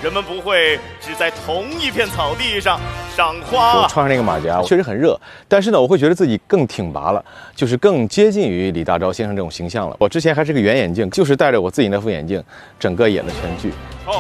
人们不会只在同一片草地上赏花。 我穿上那个马甲，确实很热，但是呢，我会觉得自己更挺拔了，就是更接近于李大钊先生这种形象了。我之前还是个圆眼镜，就是戴着我自己那副眼镜，整个演的全剧。